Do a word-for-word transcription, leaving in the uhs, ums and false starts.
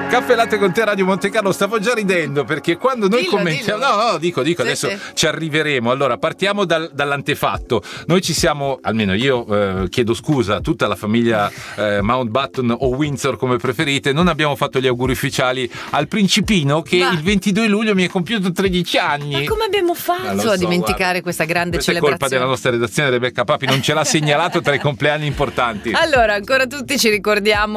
Caffè Latte con te, Radio Monte Carlo. Stavo già ridendo perché quando noi dillo, commentiamo, dillo. no, no, dico, dico, Sì, adesso sì. ci arriveremo. Allora, partiamo dal- dall'antefatto. Noi ci siamo, almeno io eh, chiedo scusa a tutta la famiglia eh, Mountbatten o Windsor, come preferite, non abbiamo fatto gli auguri ufficiali al principino che Ma- il ventidue luglio mi è compiuto tredici anni. Ma come abbiamo fatto Eh, lo so, a dimenticare guarda. questa grande Questa è celebrazione? colpa della nostra redazione, Rebecca Papi non ce l'ha segnalato tra i compleanni importanti. Allora, ancora tutti ci ricordiamo